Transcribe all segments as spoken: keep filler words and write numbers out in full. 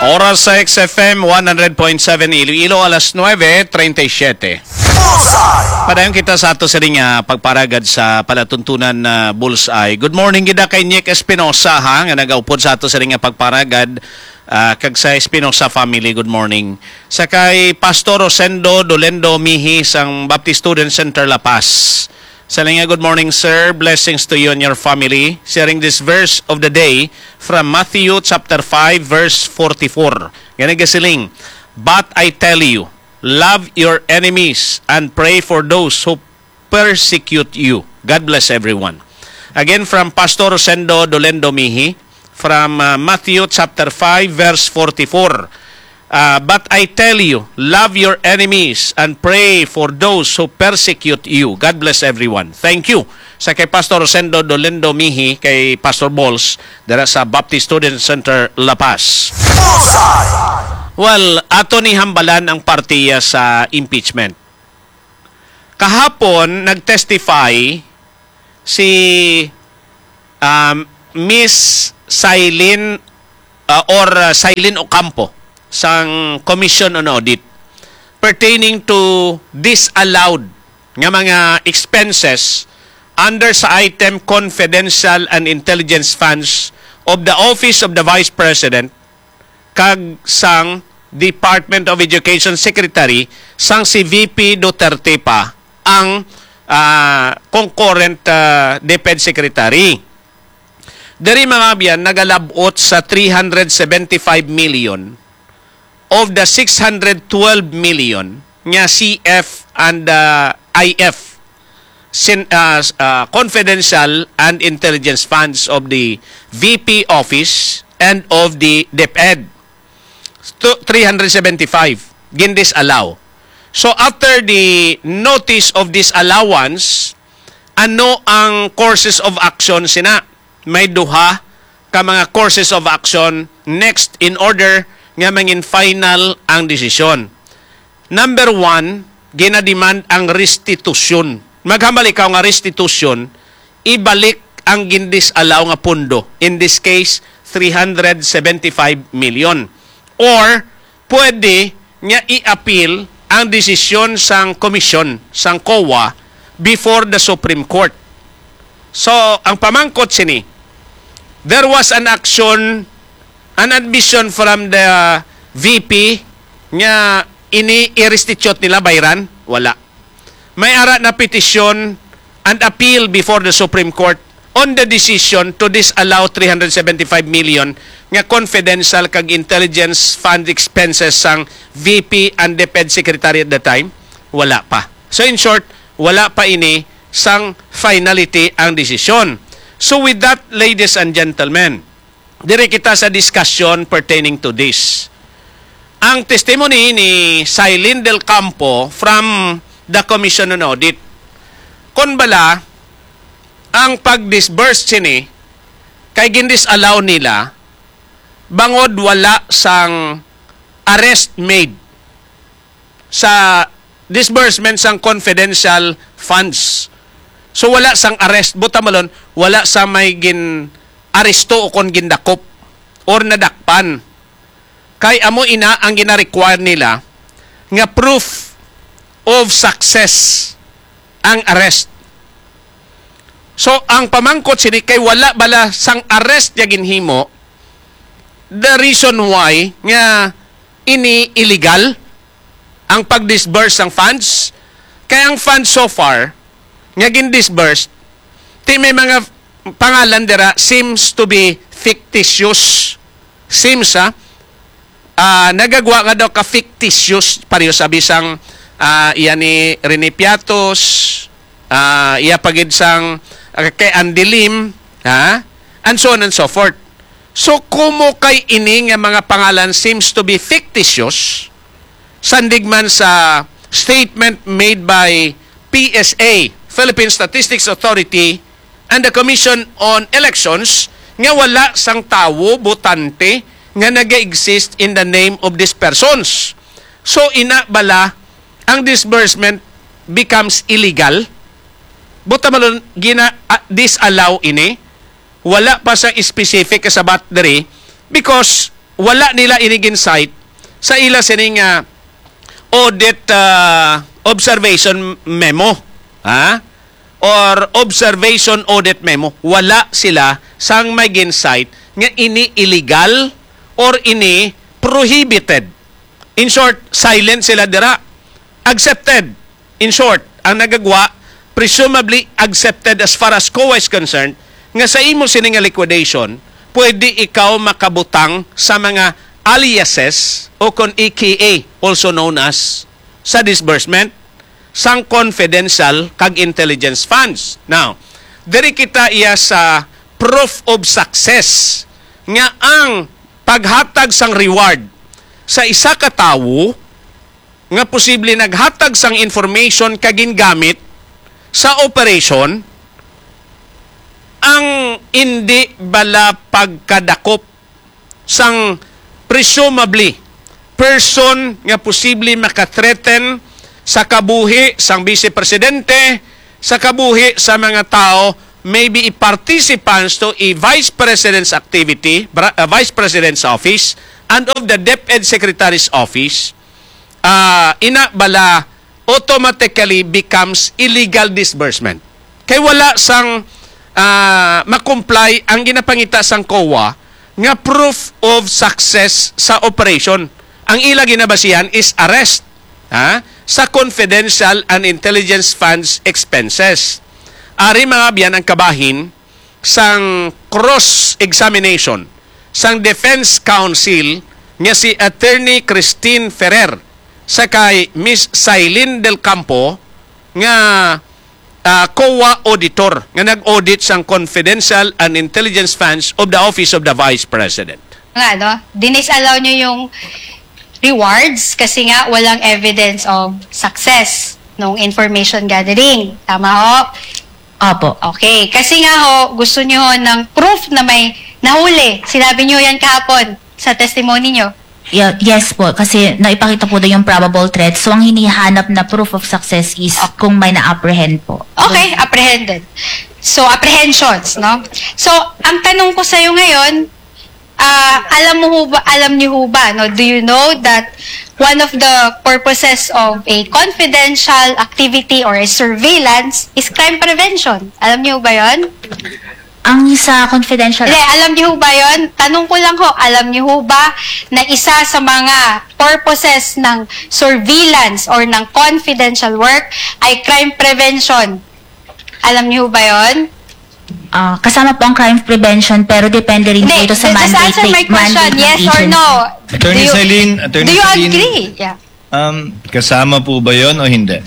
Oras sa X F M one hundred point seven Iloilo, alas nueve treinta y siete. Padayon kita sa ato sa ring uh, pagparagad sa palatuntunan na uh, Bullseye. Good morning gida kay Nick Espinosa ha, nga nagaupod sa ato sa ring uh, pagparagad uh, kag sa Espinosa family. Good morning. Sa kay Pastor Rosendo Dolendo Mihi sang Baptist Student Center La Paz. Sa linga, good morning sir. Blessings to you and your family. Sharing this verse of the day from Matthew chapter five verse forty-four. Ganun gasiling. But I tell you, love your enemies and pray for those who persecute you. God bless everyone. Again from Pastor Rosendo Dolendo Mihi from uh, Matthew chapter five verse forty-four. Uh, but I tell you, love your enemies and pray for those who persecute you. God bless everyone. Thank you. Sa kay Pastor Rosendo Dolendo Mihi, kay Pastor Balls, dara sa Baptist Student Center, La Paz. Well, ato ni hambalan ang partiya sa impeachment. Kahapon, nag-testify si um, Miss Sailin uh, or uh, Sailin Ocampo sang Commission on Audit pertaining to disallowed nga mga expenses under sa item confidential and intelligence funds of the Office of the Vice President kag sang Department of Education Secretary sang si V P Duterte pa ang uh, concurrent uh, DepEd Secretary. Dari mga biyan nagalabot sa three hundred seventy-five million of the six hundred twelve million nga C F and uh, I F sin, uh, uh, confidential and intelligence funds of the V P office and of the DepEd. three hundred seventy-five gin-disallow. So after the notice of disallowance, ano ang courses of action sina? May duha ka mga courses of action next in order nga mangin final ang desisyon. Number one, ginademand ang restitution. Maghambal ikaw nga restitution, ibalik ang gindisalaw nga pundo. In this case, three hundred seventy-five million. Or, pwede nga i-appeal ang desisyon sang komisyon, sang C O A, before the Supreme Court. So, ang pamangkot sini, there was an action an admission from the V P nga ini-restitute nila bayran? Wala. May ara na petition and appeal before the Supreme Court on the decision to disallow three hundred seventy-five million nga confidential kag intelligence fund expenses sang V P and DepEd Secretary at the time? Wala pa. So in short, wala pa ini sang finality ang desisyon. So with that, ladies and gentlemen, dire kita sa discussion pertaining to this. Ang testimony ni Sailin Del Campo from the Commission on Audit. Kon bala, ang pag-disburse sini, kay gindis-allow nila, bangod wala sang arrest made sa disbursement sang confidential funds. So wala sang arrest, buta malon, wala sa may gin aresto o kon gindakop or nadakpan. Kay amo ina ang gina-require nila nga proof of success ang arrest. So ang pamangkot sini kay wala bala sang arrest ya ginhimo, the reason why nga ini illegal ang pag-disburse ng funds, kay ang funds so far nga gin-disburse, ti may mga pangalan dira seems to be fictitious. Seems ha, uh, nagagawa nga daw ka fictitious pareho sabi sang uh, iya ni Rene Piatos, uh, iya pagid sang uh, kay Andilim, ha? And so on and so forth. So kumo kay ini nga mga pangalan seems to be fictitious, sandig man sa statement made by P S A, Philippine Statistics Authority, and the Commission on Elections, nga wala sang tawo, botante, nga nag-exist in the name of these persons. So, ina bala, ang disbursement becomes illegal. Buta malon, gina, uh, disallow ini. Wala pa sa specific kasabat diri because wala nila inig-insight sa ila sining uh, audit uh, observation memo, ha? Or observation audit memo. Wala sila sang may insight nga ini illegal or ini prohibited. In short, silent sila dira. Accepted. In short, ang nagagwa, presumably accepted as far as C O A is concerned, nga sa imo sining liquidation, pwede ikaw makabutang sa mga aliases o kon A K A, also known as, sa disbursement sang confidential kag intelligence funds. Now, diri kita iya sa proof of success nga ang paghatag sang reward sa isa ka tawo nga posible naghatag sang information kag gingamit sa operation ang hindi bala pagkadakop sang presumably person nga posible makathreaten sa kabuhi sang Vice Presidente, sa kabuhi sa mga tao, maybe participants to a Vice President's activity, uh, Vice President's office, and of the DepEd Secretary's office, uh, ina bala automatically becomes illegal disbursement. Kay wala sang uh, makomply ang ginapangita sang C O A nga proof of success sa operation. Ang ila ginabasihan is arrest, ha? Sa confidential and intelligence funds expenses. Ari mga biyan ang kabahin sang cross-examination sang Defense Counsel nga si Attorney Christine Ferrer sa kay Miss Sailin Del Campo nga uh, C O A auditor nga nag-audit sang confidential and intelligence funds of the Office of the Vice President. Nga, no? Dinis-allow nyo yung rewards kasi nga walang evidence of success nung information gathering. Tama ho? Opo. Okay. Kasi nga ho, gusto nyo ho ng proof na may nahuli. Sinabi nyo yan kahapon sa testimony nyo. Yeah, yes po, kasi naipakita po doon yung probable threat. So, ang hinihanap na proof of success is okay. kung may na-apprehend po. Okay, apprehended. So, apprehensions, no? So, ang tanong ko sa'yo ngayon, Uh, alam mo ho ba, alam niyo ho ba, no? Do you know that one of the purposes of a confidential activity or a surveillance is crime prevention? Alam niyo ba yon? Ang sa confidential... Hindi, alam niyo ho ba yon? Tanong ko lang ho, alam niyo ho ba na isa sa mga purposes ng surveillance or ng confidential work ay crime prevention? Alam niyo ho ba yon? Uh, kasama po ang crime prevention pero depende rin po ito sa just mandate, answer my question, yes or no. Attorney Do you- Sailin, Attorney Do you Sailin, agree? Yeah. Um, kasama po ba yon o hindi?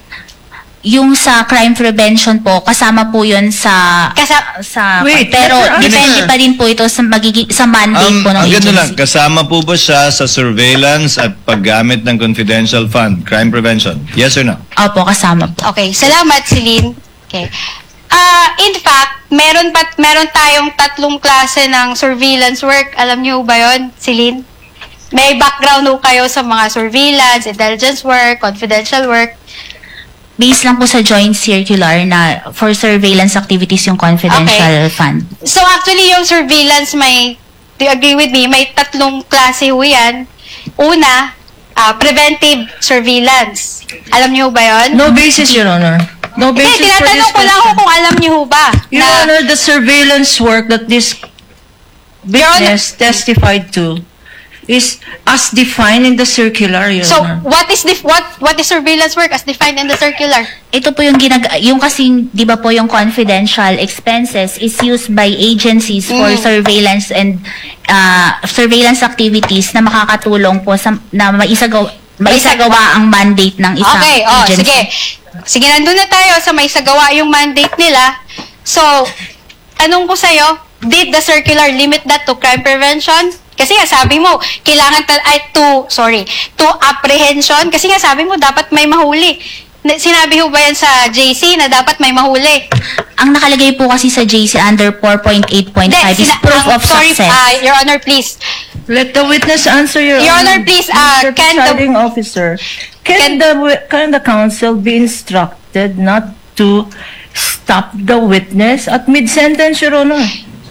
Yung sa crime prevention po, kasama po yun sa... Kasa- sa Wait, pero let her depende answer. pa rin po ito sa, magigi, sa mandate Um, po ng ang ganda agency. lang, kasama po ba siya sa surveillance at paggamit ng confidential fund, crime prevention? Yes or no? Opo, kasama po. Okay, salamat, Celine. Okay. Ah, in fact, meron pa meron tayong tatlong klase ng surveillance work. Alam niyo ba 'yon, Celine? May background ho kayo sa mga surveillance, intelligence work, confidential work. Based lang po sa joint circular na for surveillance activities yung confidential Okay. fund. So actually yung surveillance may, do you agree with me, may tatlong klase ho yan. Una, ah, preventive surveillance. Alam niyo ba 'yon? No basis, Your Honor. No Hindi, basis for this tinatanong ko lang ho question. kung alam niyo ho ba. Your na- Honor, the surveillance work that this witness testified to is as defined in the circular, Your So, Honor. what is the what what is surveillance work as defined in the circular? Ito po yung ginag yung kasing 'di ba po yung confidential expenses is used by agencies for Mm. surveillance and uh, surveillance activities na makakatulong po sa na maisagawa maisagawa ang mandate ng isang Okay, oh, agency. sige. Sige, nandun na tayo sa may sagawa yung mandate nila. So, tanong ko sa'yo, did the circular limit that to crime prevention? Kasi nga sabi mo, kailangan ta- ay to, sorry, to apprehension. Kasi nga sabi mo, dapat may mahuli. Na- Sinabi ho ba yan sa J C na dapat may mahuli? Ang nakalagay po kasi sa J C under four point eight point five is sina- proof ang- of sorry, success. ah, Your Honor, please. Let the witness answer, Your, Your Honor, please, uh, Mister can the- Presiding Officer, Can- can, the wi- can the counsel be instructed not to stop the witness at mid-sentence, Your Honor?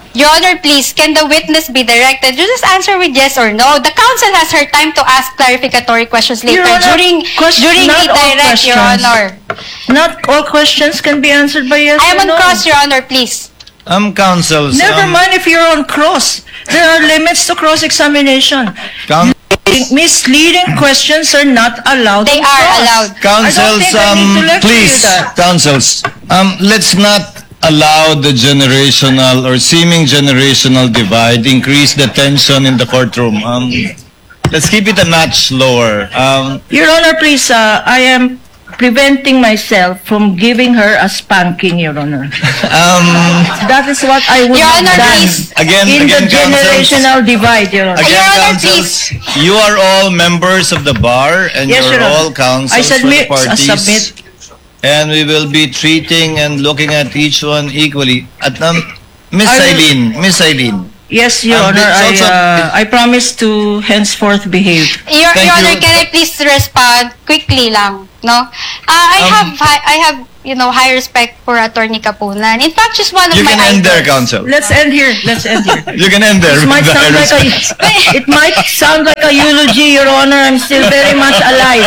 Your Honor, please, can the witness be directed? You just answer with yes or no. The counsel has her time to ask clarificatory questions later Your Honor, during question- during not the all direct, Your questions. Honor. Not all questions can be answered by yes I am or on no. cross, Your Honor, please. Um, counsels. Never um, mind if you're on cross. There are limits to cross-examination. coun- Misleading questions are not allowed. They on are cross. allowed. Councils, I don't think I need um, to lecture you please, that. councils, um, let's not allow the generational or seeming generational divide increase the tension in the courtroom. Um, let's keep it a notch lower. Um, Your Honor, please, uh, I am preventing myself from giving her a spanking, Your Honor. um, That is what I would Your have Honor, done please. Again- in again, the counsels. generational divide, Your Honor. again, Your Honor, councils, you are all members of the bar and Yes, you're Your Honor. all counsels I for the submit- I parties. submit. And we will be treating and looking at each one equally. At um, Miss I will- Eileen, Miss Eileen. Yes, Your Um, Honor, it's I, also- uh, I promise to henceforth behave. Your, Thank Your Honor, you. can I please respond quickly lang, no? Uh, I Um, have, hi- I have, you know, high respect for Attorney Kapunan. In fact, she's one of You my can end there, idols. counsel. Let's end here. Let's end here. You can end there. It might with sound the like a, respect. it might sound like a eulogy, Your Honor. I'm still very much alive.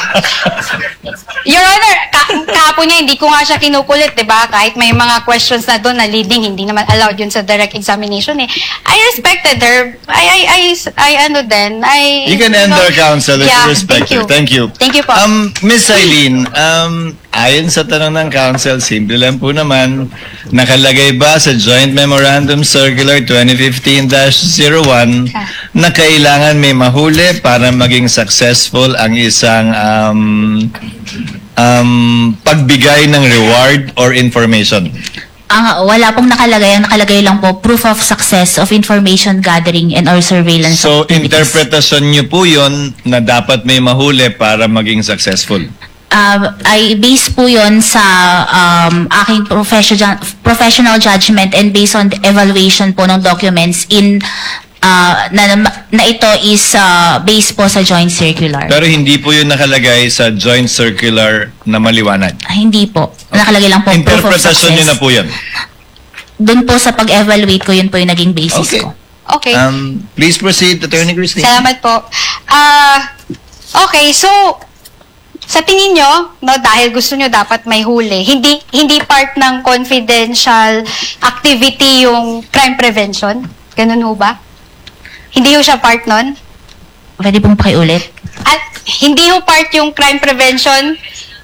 Your Honor, ka kahapon niya, hindi ko nga siya kinukulit, di ba? Kahit may mga questions na doon na leading, hindi naman allowed yun sa direct examination eh. I respected her. I, I, I, I ano din, I... You can end know, there, counsel, if yeah, you respect thank her. Thank you. Thank you po. Um, Miss Eileen, um, ayon sa tanong ng counsel, simple lang po naman, nakalagay ba sa Joint Memorandum Circular twenty fifteen dash zero one Ah. na kailangan may mahuli para maging successful ang isang um, um, pagbigay ng reward or information? Ah, wala pong nakalagay. Ang nakalagay lang po, proof of success of information gathering and or surveillance So, activities. interpretasyon niyo po yun na dapat may mahuli para maging successful. Um, I base po yon sa um, aking professional professional judgment and based on the evaluation po ng documents in uh, na, na ito is uh, based po sa joint circular. Pero hindi po yun nakalagay sa joint circular na maliwanag. Ah, hindi po. Nakalagay lang po proof of Interpretasyon success. niyo na po yun. Doon po sa pag-evaluate ko, yun po yung naging basis Okay. ko. Okay. Um, please proceed, Attorney Christine. Salamat po. Ah, okay, so sa tingin nyo, no, dahil gusto nyo dapat may huli, hindi hindi part ng confidential activity yung crime prevention? Ganun ho ba? Hindi ho siya part nun? Pwede pong pakiulit? At hindi ho part yung crime prevention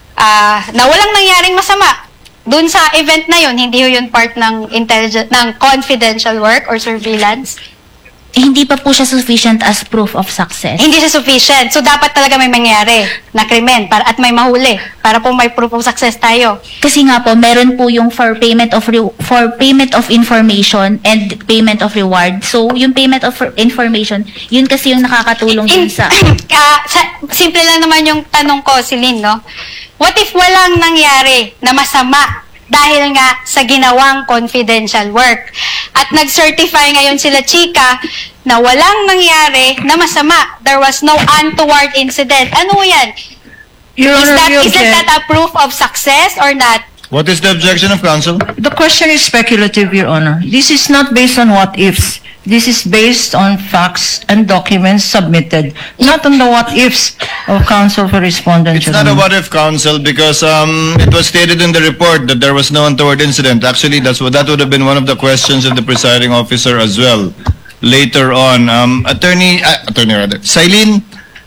ah, na walang nangyaring masama. Doon sa event na yun, hindi ho yun part ng intelligent ng confidential work or surveillance. Eh, hindi pa po siya sufficient as proof of success. Hindi siya sufficient. So, dapat talaga may mangyari na krimen para, at may mahuli para po may proof of success tayo. Kasi nga po, meron po yung for payment of re- for payment of information and payment of reward. So, yung payment of information, yun kasi yung nakakatulong din In, sa... ah, sa- simple lang naman yung tanong ko, Celine, no? What if walang nangyari na masama dahil nga sa ginawang confidential work? At nag-certify ngayon sila Chika na walang nangyari na masama. There was no untoward incident. Ano yan? Your Is Honor, that, we isn't object. that a proof of success or not? What is the objection of counsel? The question is speculative, Your Honor. This is not based on what ifs. This is based on facts and documents submitted, not on the what ifs of counsel for respondent. It's Your not a Honor. what if counsel because um, it was stated in the report that there was no untoward incident. Actually, that's what that would have been one of the questions of the presiding officer as well. Later on, um, attorney, uh, attorney rather, Silene,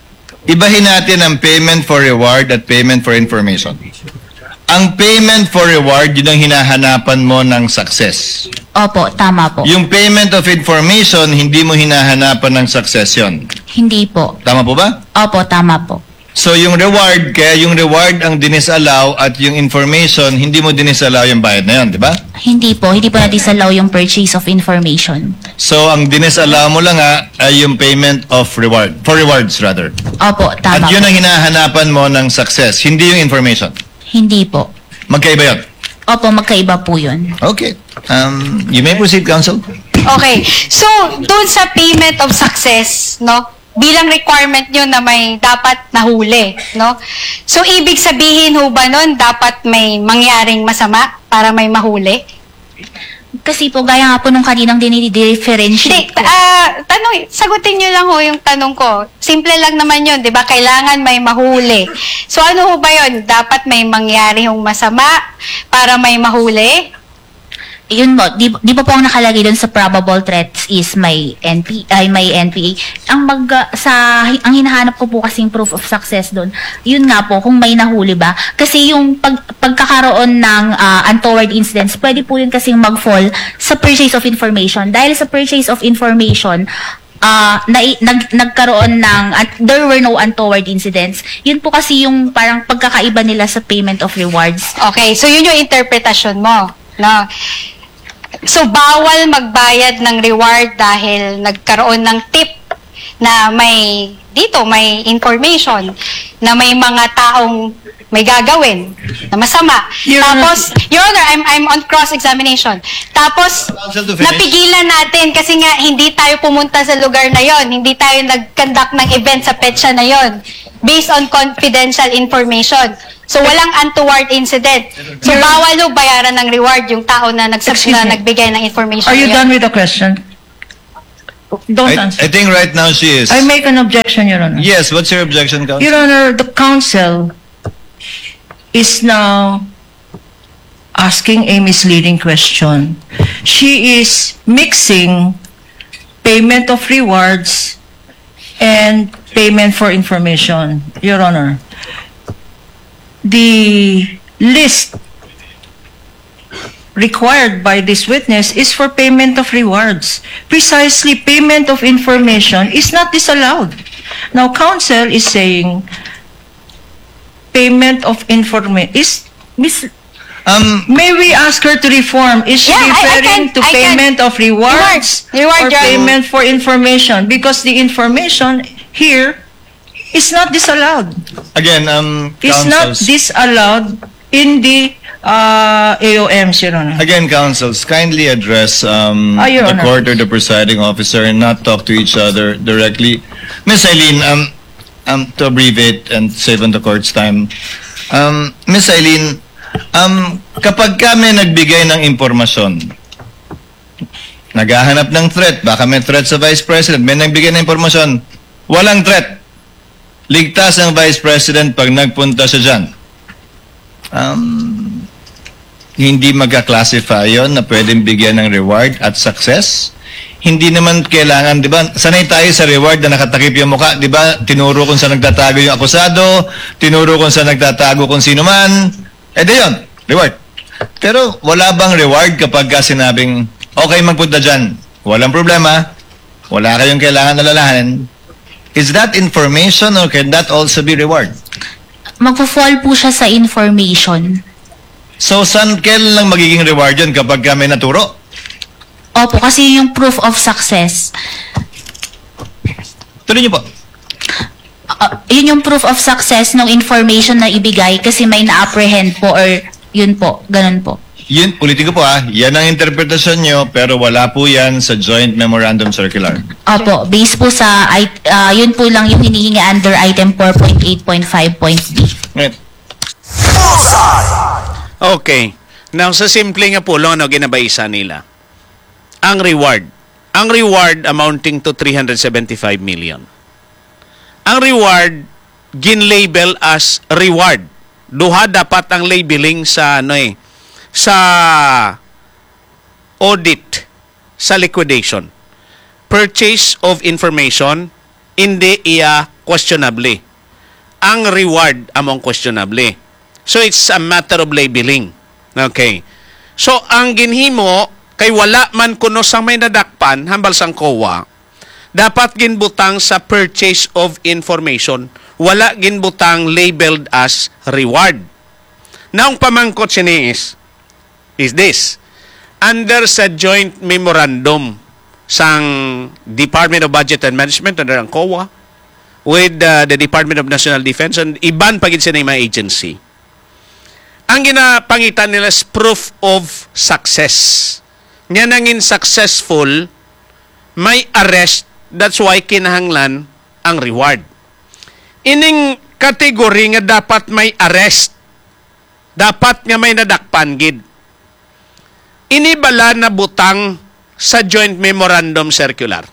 ibahin natin ang payment for reward at payment for information. Ang payment for reward, yun ang hinahanapan mo ng success. Opo, tama po. Yung payment of information, hindi mo hinahanapan ng success yun. Hindi po. Tama po ba? Opo, tama po. So yung reward, kaya yung reward ang dinisallow at yung information, hindi mo dinisallow yung bayad na yun, di ba? Hindi po. Hindi po na-disallow yung purchase of information. So ang dinisallow mo lang nga ay yung payment of reward, for rewards rather. Opo, At tama yun po. ang hinahanapan mo ng success, hindi yung information. Hindi po. Magkaiba yun. Opo, magkaiba po yun. Okay. Um, you may proceed, counsel. Okay. So, doon sa payment of success, no? Bilang requirement nyo na may dapat nahuli, no? So, ibig sabihin ho ba nun, dapat may mangyaring masama para may mahuli? Kasi po, gaya nga po nung kaninang Hindi, dinidifferentiate ko. ah, tanong, sagutin nyo lang ho yung tanong ko. Simple lang naman yun, di ba? Kailangan may mahuli. So ano ho ba yun? Dapat may mangyari yung masama para may mahuli? Yun mo, di, di ba po ang nakalagay doon sa probable threats is may N P, ay may N P A. Ang mag, sa, ang hinahanap ko po kasing proof of success doon, yun nga po, kung may nahuli ba. Kasi yung pag, pagkakaroon ng ah, untoward incidents, pwede po yun kasing mag-fall sa purchase of information. Dahil sa purchase of information, ah na, nag, nagkaroon ng, at there were no untoward incidents. Yun po kasi yung parang pagkakaiba nila sa payment of rewards. Okay, so yun yung interpretasyon mo. No? So, bawal magbayad ng reward dahil nagkaroon ng tip na may, dito, may information na may mga taong may gagawin na masama. Your Honor- Tapos, Your Honor, I'm, I'm on cross-examination. Tapos, Counsel to finish. napigilan natin kasi nga hindi tayo pumunta sa lugar na yon, hindi tayo nag-conduct ng event sa petsa na yon based on confidential information. So, walang untoward incident. So, Your- bawal ho bayaran ng reward yung tao na, nagsab- Excuse na me. nagbigay ng information. Are you na yun. done with the question? Don't I, answer. I think right now she is. I make an objection, Your Honor. Yes, what's your objection, Counsel? Your Honor, the counsel is now asking a misleading question. She is mixing payment of rewards and payment for information, Your Honor. The list required by this witness is for payment of rewards. Precisely, payment of information is not disallowed. Now, counsel is saying payment of information is mis- Um, may we ask her to reform? Is she Yeah, I- I referring can- to I can- payment of rewards Reward, reward, or Your Honor. payment for information? Because the information here is not disallowed. again, um, Is not counsels. disallowed in the uh, A O Ms, Your Honor. Again, counsels, kindly address um, Ah, Your the Honor. court or the presiding officer and not talk to each other directly. Miss Eileen, um, um, to abbreviate and save on the court's time, um, Miss Eileen, um, kapag kami nagbigay ng impormasyon, naghahanap ng threat, baka may threat sa Vice President, may nagbigay ng impormasyon, walang threat. Ligtas ang Vice President pag nagpunta siya dyan. Um, hindi magka-classify yon na pwedeng bigyan ng reward at success. Hindi naman kailangan, di ba, sanay tayo sa reward na nakatakip yung mukha, di ba, tinuro kung saan nagtatago yung akusado, tinuro kung saan nagtatago kung sino man, eh di yun, reward. Pero wala bang reward kapag ka sinabing, okay, magpunta dyan, walang problema, wala kayong kailangan alalahanin. Is that information or can that also be reward? Magpo-fall po siya sa information. So, saan kailan lang magiging reward yun kapag ka may naturo? Opo, kasi yung proof of success. Tuloy niyo po. Uh, yun yung proof of success ng information na ibigay kasi may na-apprehend po or yun po, ganun po. Yun, ulitin ko po ha, yan ang interpretasyon nyo, pero wala po yan sa Joint Memorandum Circular. Opo, based po sa, it- uh, yun po lang yung hinihingi under item four point eight point five point B. Right. Okay. Now, sa simple nga po, ano ginabaysa nila? Ang reward. Ang reward amounting to three hundred seventy-five million. Ang reward, gin-label as reward. Duha dapat ang labeling sa, ano eh, sa audit, sa liquidation. Purchase of information, hindi iya questionably. Ang reward among questionably. So, it's a matter of labeling. Okay. So, ang ginhimo, kay wala man kuno sa may nadakpan, hambal sang C O A, dapat ginbutang sa purchase of information. Wala ginbutang labeled as reward. Now, ang pamangkot sini is, is this. Under sa joint memorandum sang Department of Budget and Management, under ang C O A, with uh, the Department of National Defense, and iban pagin sa mga agency. Ang ginapangitan nila is proof of success. Nga nangin successful, may arrest, that's why kinahanglan ang reward. Ining kategory nga dapat may arrest, dapat nga may nadakpan gid. inibala na butang sa Joint Memorandum Circular.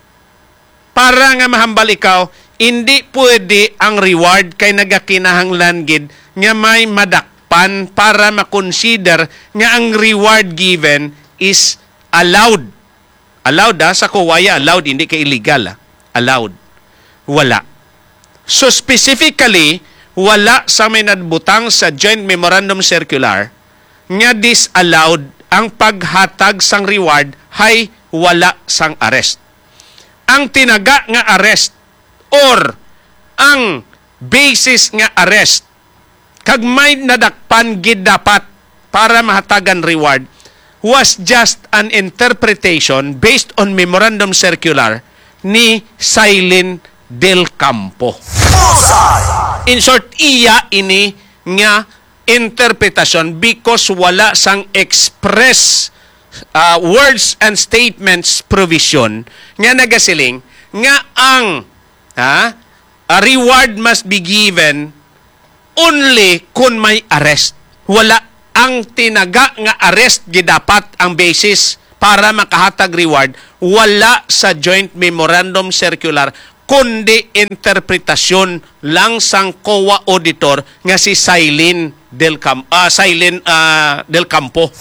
Para nga mahambal ikaw, hindi pwede ang reward kay nagakinahanglan gid nga may madakpan para makonsider nga ang reward given is allowed. Allowed ha, sa kuwaya, allowed, hindi ka illegal ha. Allowed. Wala. So specifically, wala sa may nadbutang sa Joint Memorandum Circular nga disallowed ang paghatag sang reward hay wala sang arrest. Ang tinaga nga arrest or ang basis nga arrest kag may nadakpan gid dapat para mahatagan reward was just an interpretation based on Memorandum Circular ni Sailin del Campo. In short, iya ini nga interpretation because wala sang express uh, words and statements provision nga nagasiling nga ang ha, a reward must be given only kung may arrest. Wala ang tinaga nga arrest gidapat ang basis para makahatag reward. Wala sa Joint Memorandum Circular kundi interpretasyon lang sang C O A auditor nga si Sailin del Campo, uh, Sailin uh, del Campo.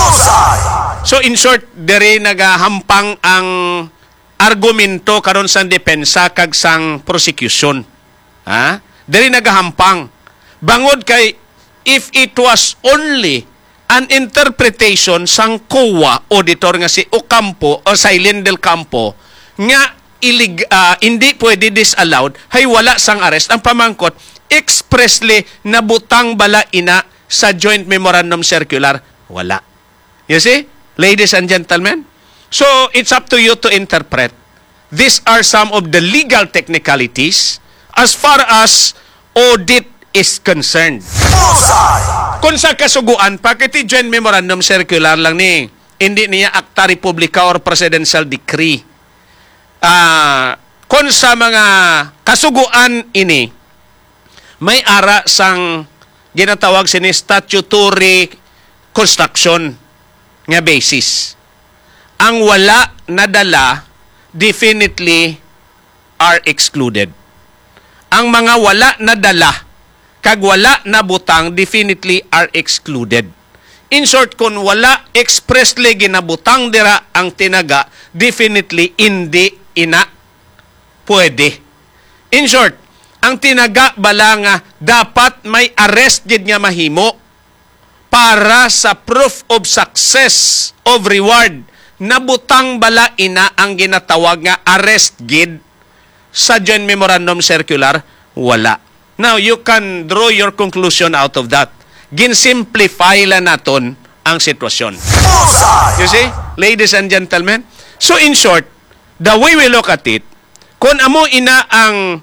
So in short, dere nagahampang ang argumento karon sang depensa kag sang prosecution. Ha? Dere nagahampang. Bangod kay if it was only an interpretation sang C O A auditor nga si Ocampo o Sailin del Campo nga ilig, uh, hindi pwede disallowed, hay wala sang arrest. Ang pamangkot, expressly nabutang bala ina sa Joint Memorandum Circular, wala. You see, ladies and gentlemen? So, it's up to you to interpret. These are some of the legal technicalities as far as audit is concerned. Kung sa kasuguan, bakit Joint Memorandum Circular lang ni, hindi niya Acta Republica or Presidential Decree. Uh, kung sa mga kasuguan ini, may ara sang ginatawag sini statutory construction nga basis. Ang wala nadala definitely are excluded. Ang mga wala nadala kag wala na butang definitely are excluded. In short, kung wala expressly ginabutang dira ang tinaga, definitely hindi ina pwede. In short, ang tinaga bala nga dapat may arrest gid nga mahimo para sa proof of success of reward. Nabutang bala ina ang ginatawag nga arrest gid sa Joint Memorandum Circular, wala. Now, you can draw your conclusion out of that. Ginsimplify la naton ang sitwasyon. You see, ladies and gentlemen? So in short, the way we look at it, kung amo ina ang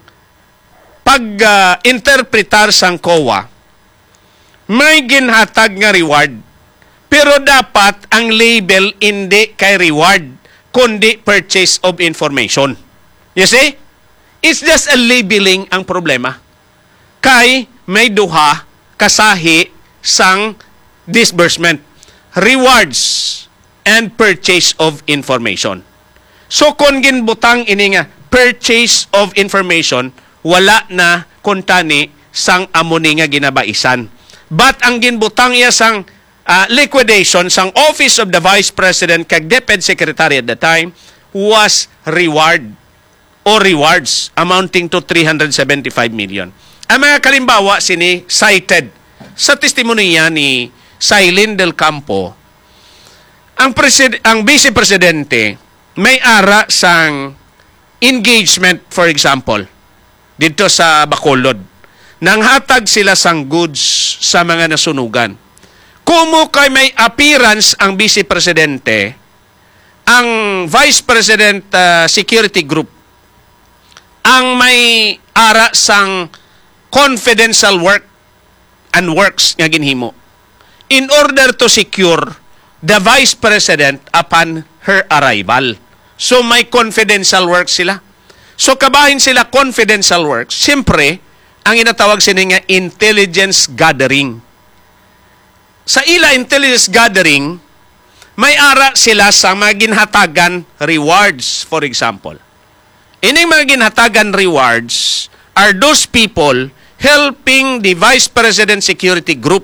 pag-interpretar uh, sang C O A, may ginhatag nga reward, pero dapat ang label hindi kay reward, kundi purchase of information. You see? It's just a labeling ang problema. Kay may duha kasahi sang disbursement, rewards and purchase of information. So kung ginbutang ini nga purchase of information, wala na kuntani sang amuni nga ginabaisan. But ang ginbutang iya sang uh, liquidation sang Office of the Vice President kag DepEd Secretary at the time was reward or rewards amounting to three hundred seventy-five million. Ang mga kalimbawa sini cited sa testimonya ni Sailin del Campo. Ang presid- ang Vice Presidente may ara sang engagement, for example, dito sa Bacolod. Nanghatag sila sang goods sa mga nasunugan. Kumo kay may appearance ang Vice Presidente, ang Vice President uh, Security Group, ang may ara sang confidential work and works nga ginhimo in order to secure the Vice President upon her arrival. So may confidential work sila. So kabahin sila confidential work. Siyempre, ang inatawag sila nga intelligence gathering. Sa ila intelligence gathering, may ara sila sa mga ginhatagan rewards, for example. Ining mga ginhatagan rewards are those people helping the Vice President Security Group.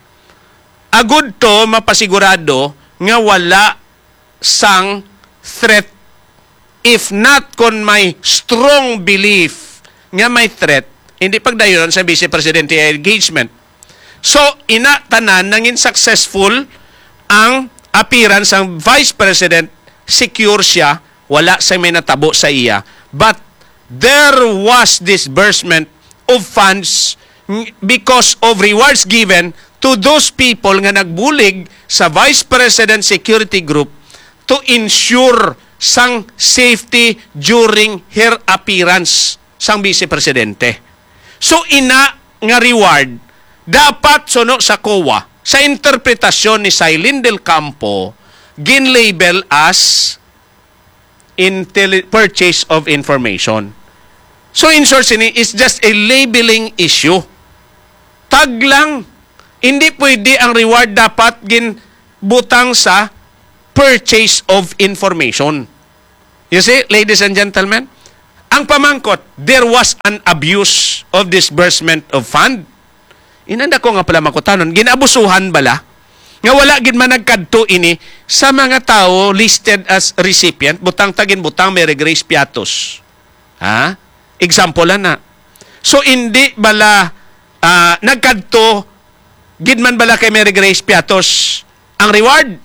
Agud to mapasigurado nga wala sang threat. If not kon may strong belief nga may threat, hindi pagdayon sa Vice Presidente engagement. So, ina tanan nangin successful ang appearance ng Vice President, secure siya, wala sa may natabo sa iya. But there was disbursement of funds because of rewards given to those people nga nagbulig sa Vice President Security Group to ensure sang safety during her appearance sang Vice Presidente. So, ina nga reward dapat suno sa C O A, sa interpretasyon ni Sailin del Campo, gin-label as intelli- purchase of information. So in short, sini is just a labeling issue. Tag lang. Hindi pwede ang reward dapat ginbutang sa purchase of information. You see, ladies and gentlemen, ang pamangkot, there was an abuse of disbursement of fund. Inanda ko nga pala makutanon, ginabusuhan bala nga wala gid man nagkadto ini sa mga tao listed as recipient, butang tagin butang may grace piatos. Ha? Example lang na. So, hindi bala uh, nagkadto gid man bala kay Mary Grace Piatos ang reward.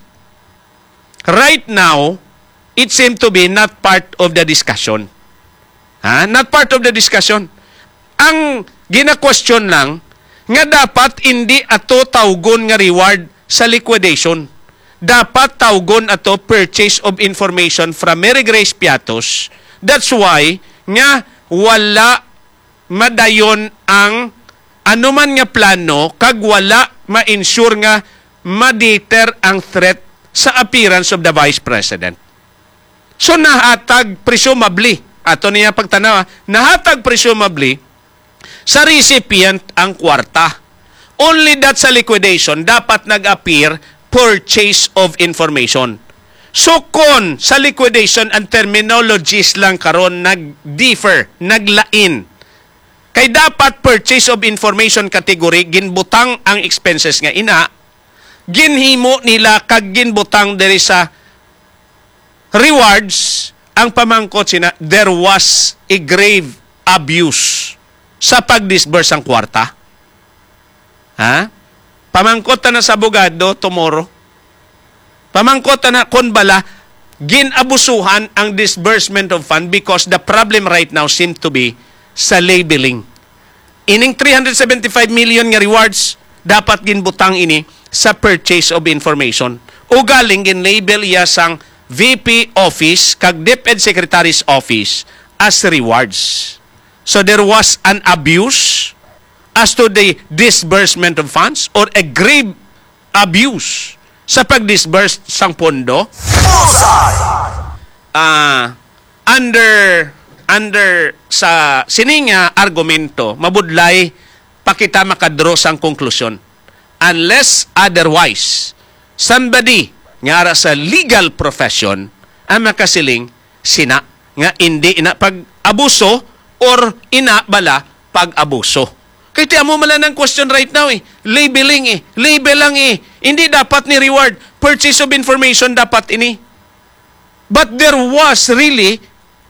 Right now, it seemed to be not part of the discussion. Ha? Not part of the discussion. Ang gina-question lang, nga dapat hindi ato tawgon nga reward sa liquidation. Dapat tawgon ato purchase of information from Mary Grace Piatos. That's why, nga wala madayon ang anuman nga plano kag wala ma-ensure nga ma-deter ang threat sa appearance of the Vice President. So nahatag presumably, ato niya pagtanaw, nahatag presumably sa recipient ang kwarta. Only that sa liquidation dapat nag-appear purchase of information. So kon sa liquidation ang terminologies lang karon nag-differ, naglain. Kay dapat purchase of information category ginbutang ang expenses nga ina, ginhimo nila kag ginbutang diri sa rewards ang pamangkot sina there was a grave abuse sa pag-disburse ang kwarta. Ha? Pamangkot na sa abogado tomorrow. Pamangkot na kon bala ginabusuhan ang disbursement of fund because the problem right now seem to be sa labeling. Ining three hundred seventy-five million nga rewards dapat ginbutang ini sa purchase of information. O galing gin-label iya sang V P office kag DepEd Secretary's office as rewards. So there was an abuse as to the disbursement of funds or a grave abuse sa pag-disburse sang pondo. Uh, under under sa sininga argumento, mabudlay pakita makadro sang konklusyon. Unless otherwise, somebody nga sa legal profession ang makasiling sina nga hindi ina pag-abuso or ina bala pag-abuso. Kaya tiyan mo mala ng question right now eh. Labeling eh. Label lang eh. Hindi dapat ni reward. Purchase of information dapat ini. But there was really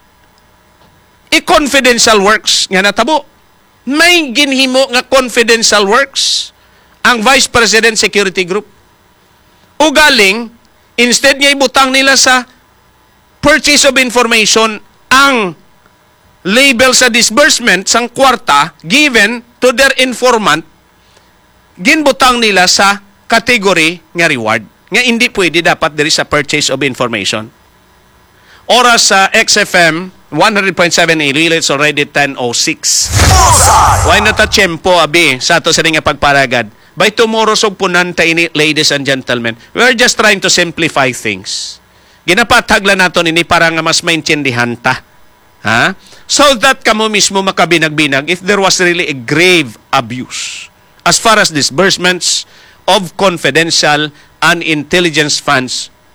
a confidential works nga natabo. May ginhimo nga confidential works ang Vice President Security Group. O galing, instead nga ibutang nila sa purchase of information ang label sa disbursement sang kwarta given to their informant, ginbutang nila sa category nga reward. Nga hindi pwede dapat diri sa purchase of information. Oras sa X F M one hundred point seven Iloilo, it's already ten oh six. Why not a tiyempo, abi, sa ato sa nga pagparagad. By tomorrow, sog punan ta ini, ladies and gentlemen. We're just trying to simplify things. Ginapatagla nato ini para nga mas maintindihan ta. Ha? So that kamo mismo makabinag-binag if there was really a grave abuse as far as disbursements of confidential and intelligence funds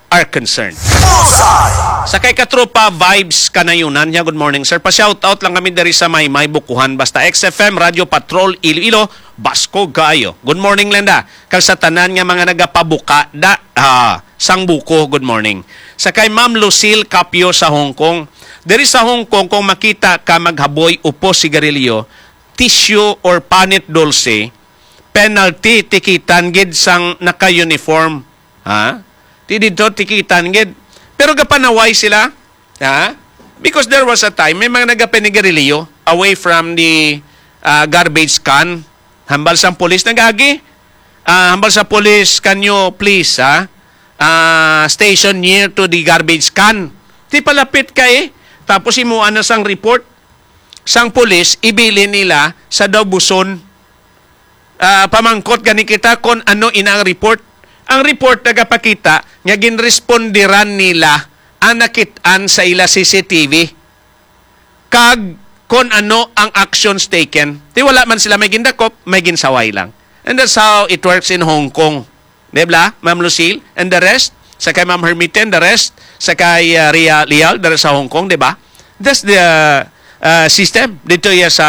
are concerned. Sa kay katropa vibes kanayunan niya, good morning sir. Pa-shoutout lang kami dari sa may may bukuhan. Basta X F M, Radio Patrol, Iloilo, Basko, Gayo. Good morning, Lenda. Kag sa tanan nga mga nagapabuka da, ah, sang buko, good morning. Sa kay Ma'am Lucille Capio sa Hong Kong. Dari sa Hong Kong, kung makita ka maghaboy upo sigarilyo, tissue or panit dulce, penalty tikitan gid sang naka-uniform. Ha? Ti dito tikitan gid. Pero gapanaway sila, ha? Because there was a time may mga nagapenigarilyo away from the uh, garbage can. Hambal sa pulis nagagi. Uh, hambal sa pulis, can you please, ha? Uh, station near to the garbage can. Ti palapit ka eh. Tapos imuan na sang report. Sang pulis, ibili nila sa daw buson. Uh, pamangkot gani kita kung ano inang report. Ang report nagapakita nga ginrespondiran nila ang nakitaan sa ila C C T V. Kag kung ano ang actions taken. Di wala man sila may gindakop, may ginsaway lang. And that's how it works in Hong Kong. Diba, Ma'am Lucille? And the rest, sa kay Ma'am Hermiten, the rest, sa kay uh, Ria Lial, the rest sa Hong Kong, diba? That's the uh, uh, system dito ya sa